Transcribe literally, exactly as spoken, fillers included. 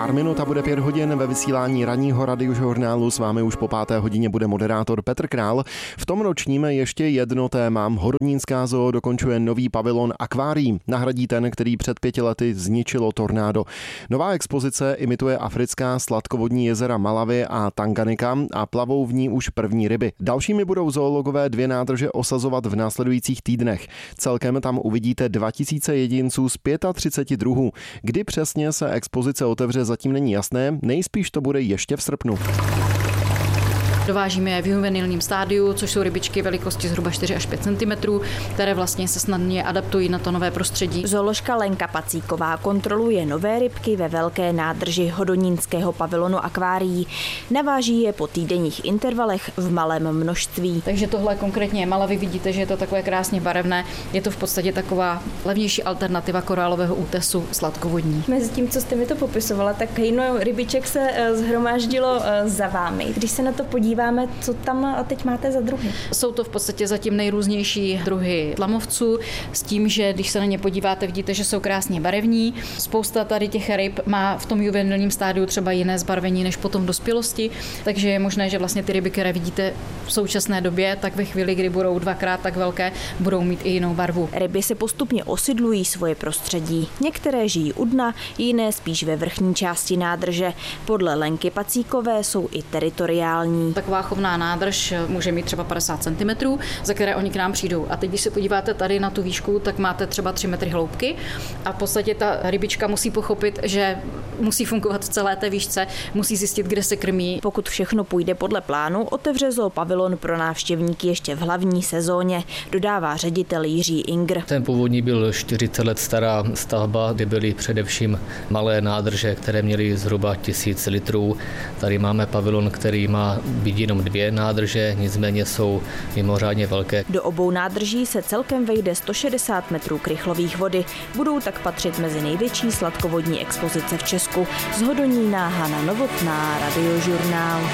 pár minut a bude pět hodin. Ve vysílání ranního radiožurnálu s vámi už po páté hodině bude moderátor Petr Král. V tom ročním ještě jedno téma. Hodonínská zoo dokončuje nový pavilon akvárií. Nahradí ten, který před pěti lety zničilo tornádo. Nová expozice imituje africká sladkovodní jezera Malawi a Tanganyika a plavou v ní už první ryby. Dalšími budou zoologové dvě nádrže osazovat v následujících týdnech. Celkem tam uvidíte dva tisíce jedinců z třiceti pěti druhů. Kdy přesně se expozice otevře, zatím není jasné, nejspíš to bude ještě v srpnu. Dovážíme je v juvenilním stádiu, což jsou rybičky velikosti zhruba čtyři až pět centimetrů, které vlastně se snadně adaptují na to nové prostředí. Zooložka Lenka Pacíková kontroluje nové rybky ve velké nádrži Hodonínského pavilonu akvárií. Naváží je po týdenních intervalech v malém množství. Takže tohle konkrétně je Malawi, vidíte, že je to takové krásně barevné. Je to v podstatě taková levnější alternativa korálového útesu sladkovodní. Mezi tím, co jste mi to popisovala, tak hejno rybiček se zhromáždilo za vámi. Když se na to podíváme, co tam teď máte za druhy? Jsou to v podstatě zatím nejrůznější druhy tlamovců, s tím, že když se na ně podíváte, vidíte, že jsou krásně barevní. Spousta tady těch ryb má v tom juvenilním stádiu třeba jiné zbarvení než potom v dospělosti, takže je možné, že vlastně ty ryby, které vidíte v současné době, tak ve chvíli, kdy budou dvakrát tak velké, budou mít i jinou barvu. Ryby se postupně osidlují svoje prostředí. Některé žijí u dna, jiné spíš ve vrchní části nádrže. Podle Lenky Pacíkové jsou i teritoriální. Taková chovná nádrž může mít třeba padesát centimetrů, za které oni k nám přijdou. A teď, když se podíváte tady na tu výšku, tak máte třeba tři metry hloubky a v podstatě ta rybička musí pochopit, že musí fungovat v celé té výšce, musí zjistit, kde se krmí. Pokud všechno půjde podle plánu, otevře zoo pavilon pro návštěvníky ještě v hlavní sezóně, dodává ředitel Jiří Ingr. Ten původní byl čtyřicet let stará stavba, kde byly především malé nádrže, které měly zhruba tisíc litrů. Tady máme pavilon, který má být jenom dvě nádrže, nicméně jsou mimořádně velké. Do obou nádrží se celkem vejde sto šedesát metrů krychlových vody. Budou tak patřit mezi největší sladkovodní expozice v Česku. Z Hodonína Hana Novotná, Radiožurnál.